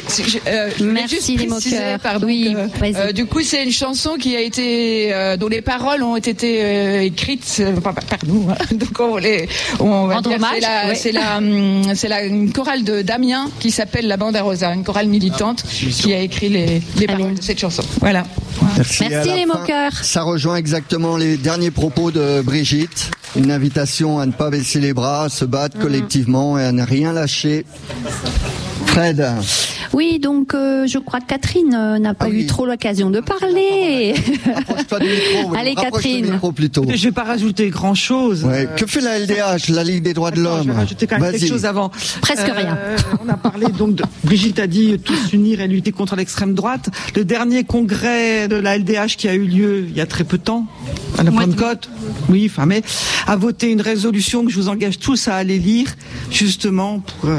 Merci les moqueurs. Oui, du coup, c'est une chanson qui a été, dont les paroles ont été écrites par nous. Donc on va dire c'est une chorale de Damien qui s'appelle La Banda Rosa, une chorale militante qui a écrit les paroles de cette chanson. Voilà. Merci les moqueurs. Ça rejoint exactement les derniers propos de Brigitte. Une invitation à ne pas baisser les bras, à se battre collectivement et à ne rien lâcher. Fred. Oui, donc je crois que Catherine n'a pas eu trop l'occasion de parler. Rapproche-toi du micro. Allez Catherine. Du micro plutôt. Je vais pas rajouter grand-chose. Ouais. Que fait la LDH, la Ligue des droits de l'homme? Je vais rajouter quand même quelque chose avant. Presque rien. On a parlé donc Brigitte a dit tous unir et lutter contre l'extrême droite. Le dernier congrès de la LDH qui a eu lieu il y a très peu de temps, à la Pentecôte, mais a voté une résolution que je vous engage tous à aller lire, justement pour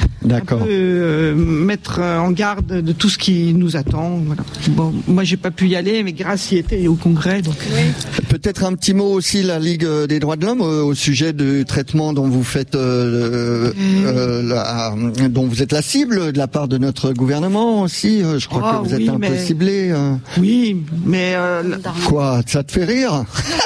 mettre en garde de tout ce qui nous attend. Voilà. Bon, moi j'ai pas pu y aller, mais Grace y était au congrès. Donc. Oui. Peut-être un petit mot aussi, la Ligue des droits de l'homme, au sujet du traitement dont vous faites, dont vous êtes la cible de la part de notre gouvernement aussi. Je crois que vous êtes un peu ciblé. Oui, mais quoi, ça te fait rire?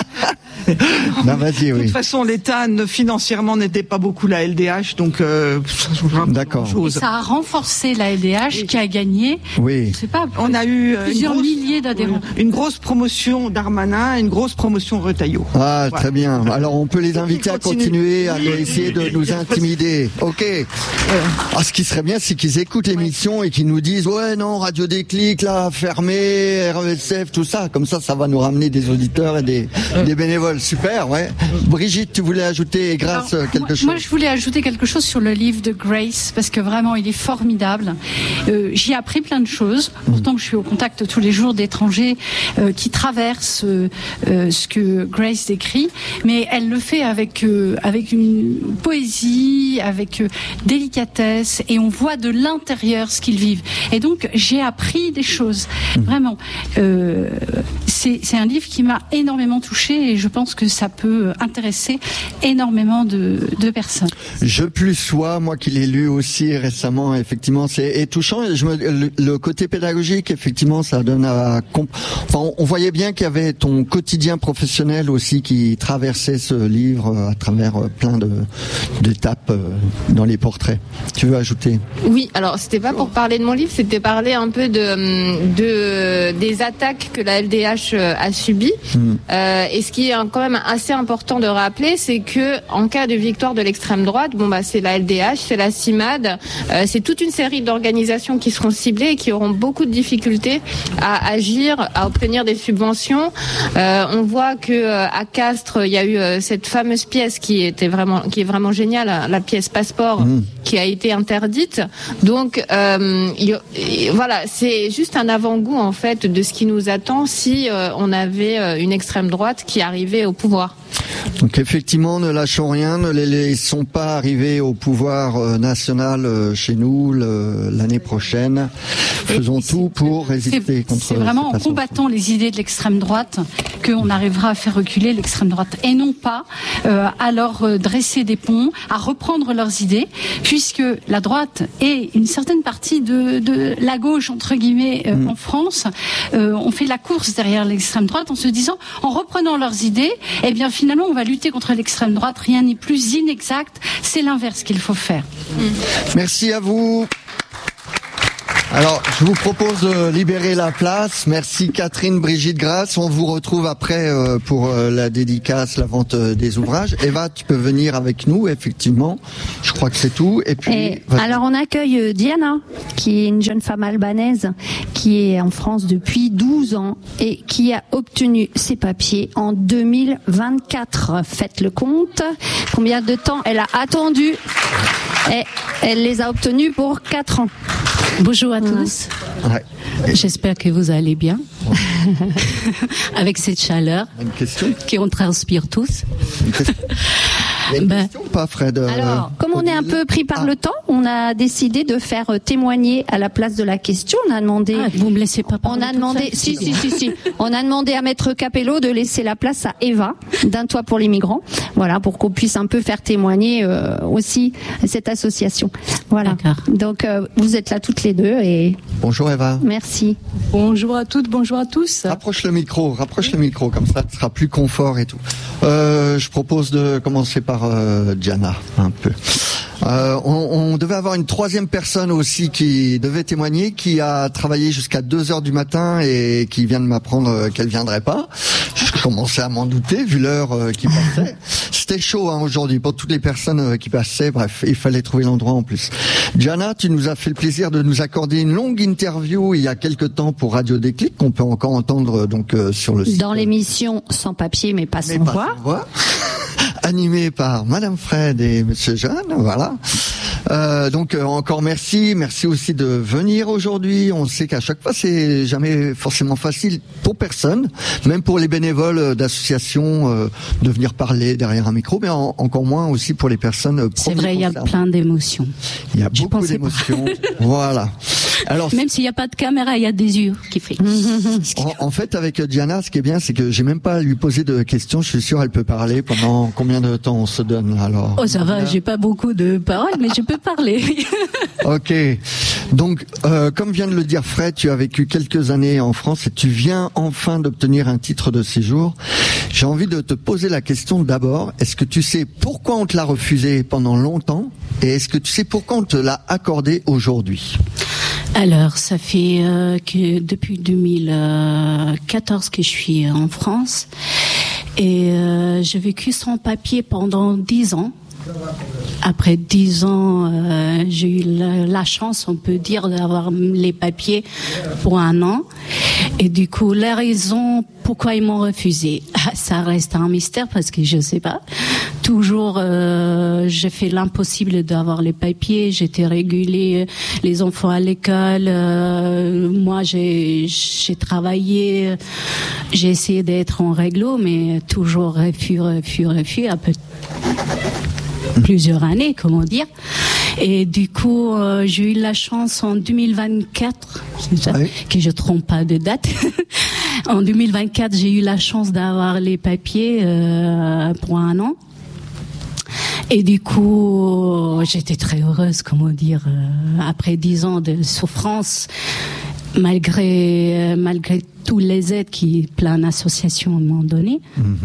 Non, vas-y, de toute façon, l'État financièrement n'aidait pas beaucoup la LDH, donc ça change d'accord. Et ça a renforcé la LDH qui a gagné. Oui. Je sais pas. On a eu plusieurs milliers d'adhérents. Une grosse promotion Darmanin, une grosse promotion Retailleau. Ah, très bien. Alors on peut les inviter à continuer à essayer de nous intimider. Ok. Ce qui serait bien, c'est qu'ils écoutent l'émission et qu'ils nous disent non, Radio Déclic là fermé, RESF, tout ça. Comme ça va nous ramener des auditeurs et des bénévoles. Super, ouais. Brigitte, tu voulais ajouter quelque chose? Moi, je voulais ajouter quelque chose sur le livre de Grace, parce que vraiment, il est formidable. J'y ai appris plein de choses. Pourtant, je suis au contact tous les jours d'étrangers qui traversent ce que Grace décrit, mais elle le fait avec une poésie, avec délicatesse, et on voit de l'intérieur ce qu'ils vivent. Et donc, j'ai appris des choses. Vraiment. C'est un livre qui m'a énormément touchée, et je pense que ça peut intéresser énormément de personnes. Je plus sois, moi qui l'ai lu aussi récemment, effectivement, c'est touchant. Et le côté pédagogique, effectivement, ça donne on voyait bien qu'il y avait ton quotidien professionnel aussi qui traversait ce livre à travers plein d'étapes dans les portraits. Tu veux ajouter? Oui, alors c'était pas pour parler de mon livre, c'était parler un peu des attaques que la LDH a subies. Et ce qui est quand même assez important de rappeler, c'est que en cas de victoire de l'extrême droite, c'est la LDH, c'est la CIMAD, c'est toute une série d'organisations qui seront ciblées et qui auront beaucoup de difficultés à agir, à obtenir des subventions. On voit que à Castres, il y a eu cette fameuse pièce qui est vraiment géniale, la pièce Passeport, qui a été interdite. Donc voilà, c'est juste un avant-goût en fait de ce qui nous attend si on avait une extrême droite qui arrivait au pouvoir. Donc effectivement, ne lâchons rien, ne les laissons pas arriver au pouvoir national chez nous l'année prochaine. Faisons tout pour résister contre. C'est vraiment en combattant les idées de l'extrême droite qu'on arrivera à faire reculer l'extrême droite, et non pas à leur dresser des ponts, à reprendre leurs idées, puisque la droite et une certaine partie de la gauche entre guillemets en France ont fait la course derrière l'extrême droite en se disant, en reprenant leurs idées, finalement on va lutter contre l'extrême droite. Rien n'est plus inexact, c'est l'inverse qu'il faut faire. Merci à vous. Alors, je vous propose de libérer la place. Merci Catherine, Brigitte, Grace. On vous retrouve après pour la dédicace, la vente des ouvrages. Eva, tu peux venir avec nous, effectivement. Je crois que c'est tout. Et puis, alors, on accueille Diana, qui est une jeune femme albanaise qui est en France depuis 12 ans et qui a obtenu ses papiers en 2024. Faites le compte. Combien de temps elle a attendu? Et elle les a obtenus pour 4 ans. Bonjour à tous. Ouais. J'espère que vous allez bien. Avec cette chaleur Une question qu'on transpire tous. Il y a une question ou pas, Fred? Alors, comme on est un peu pris par le temps, on a décidé de faire témoigner à la place de la question. On a demandé. Vous me laissez pas parler. On a demandé. Si. On a demandé à Maître Capello de laisser la place à Eva d'un toit pour les migrants. Voilà, pour qu'on puisse un peu faire témoigner aussi cette association. Voilà. D'accord. Donc, vous êtes là toutes les deux et. Bonjour Eva. Merci. Bonjour à toutes, bonjour à tous. Rapproche le micro, comme ça, ce sera plus confort et tout. Je propose de commencer par Diana, un peu. On devait avoir une troisième personne aussi qui devait témoigner, qui a travaillé jusqu'à 2h du matin et qui vient de m'apprendre qu'elle viendrait pas. Je commençais à m'en douter vu l'heure qui passait. C'était chaud aujourd'hui pour toutes les personnes qui passaient. Bref, il fallait trouver l'endroit en plus. Diana, tu nous as fait le plaisir de nous accorder une longue interview il y a quelque temps pour Radio Déclic, qu'on peut encore entendre donc sur le site. Dans l'émission Sans papier mais pas sans voix. Animé par Madame Fred et Monsieur Jeanne, voilà. Donc encore merci aussi de venir aujourd'hui. On sait qu'à chaque fois c'est jamais forcément facile pour personne, même pour les bénévoles d'associations de venir parler derrière un micro, mais encore moins aussi pour les personnes. C'est vrai, il y a plein d'émotions. Il y a beaucoup d'émotions. Voilà. Alors, même s'il n'y a pas de caméra, il y a des yeux qui font. En fait, avec Diana, ce qui est bien, c'est que j'ai même pas à lui poser de questions. Je suis sûr, elle peut parler pendant combien de temps on se donne alors. Oh, ça va, j'ai pas beaucoup de paroles, mais je peux parler. Ok. Donc, comme vient de le dire Fred, tu as vécu quelques années en France et tu viens enfin d'obtenir un titre de séjour. J'ai envie de te poser la question d'abord. Est-ce que tu sais pourquoi on te l'a refusé pendant longtemps et est-ce que tu sais pourquoi on te l'a accordé aujourd'hui? Alors, ça fait que depuis 2014 que je suis en France et j'ai vécu sans papier pendant 10 ans. Après 10 ans, j'ai eu la chance, on peut dire, d'avoir les papiers pour 1 an. Et du coup, la raison pourquoi ils m'ont refusé, ça reste un mystère parce que je sais pas. Toujours, j'ai fait l'impossible d'avoir les papiers. J'étais régulée, les enfants à l'école. Moi, j'ai travaillé. J'ai essayé d'être en réglo, mais toujours refus. Un peu plusieurs années, comment dire. Et du coup, j'ai eu la chance en 2024, c'est ça, que je trompe pas de date. En 2024, j'ai eu la chance d'avoir les papiers pour 1 an. Et du coup, j'étais très heureuse, comment dire, après 10 ans de souffrance, malgré tous les aides qui plein d'associations m'ont donné,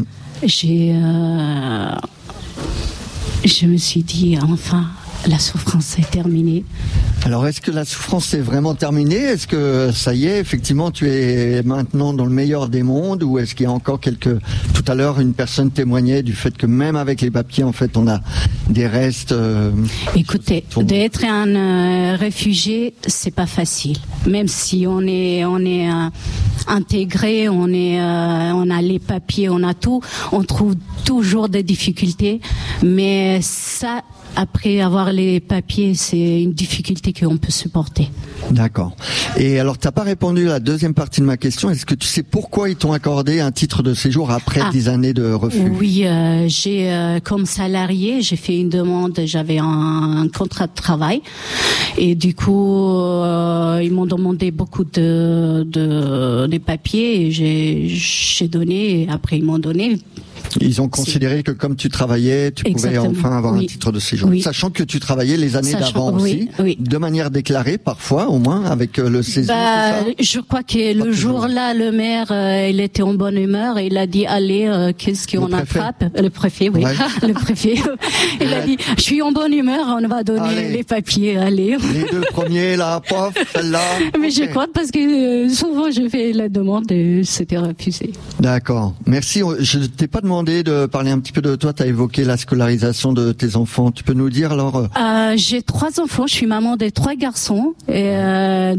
je me suis dit, enfin, la souffrance est terminée. Alors, est-ce que la souffrance est vraiment terminée? Est-ce que ça y est, effectivement, tu es maintenant dans le meilleur des mondes? Ou est-ce qu'il y a encore tout à l'heure, une personne témoignait du fait que même avec les papiers, en fait, on a des restes. Écoutez, d'être un réfugié, c'est pas facile. Même si on est intégré, on a les papiers, on a tout, on trouve toujours des difficultés. Mais ça, après avoir les papiers, c'est une difficulté qu'on peut supporter. D'accord. Et alors, t'as pas répondu à la deuxième partie de ma question. Est-ce que tu sais pourquoi ils t'ont accordé un titre de séjour après 10 années de refus? Oui, j'ai comme salarié, j'ai fait une demande. J'avais un contrat de travail et du coup, ils m'ont demandé beaucoup de papiers et j'ai donné. Et après, ils m'ont donné. Ils ont considéré que comme tu travaillais, tu pouvais enfin avoir un titre de séjour. Sachant que tu travaillais les années d'avant aussi, de manière déclarée parfois, au moins, avec le CESE. Je crois que le jour-là, le maire, il était en bonne humeur et il a dit, allez, qu'est-ce qu'on attrape? Le préfet, oui. Ouais. Le préfet. Il a dit, je suis en bonne humeur, on va donner les papiers, allez. Les 2 premiers, là, pof, celle-là. Mais je crois parce que souvent je fais la demande et c'était refusé. D'accord. Merci. Je t'ai pas demandé de parler un petit peu de toi. Tu as évoqué la scolarisation de tes enfants. Tu peux nous dire alors J'ai 3 enfants. Je suis maman des 3 garçons. Et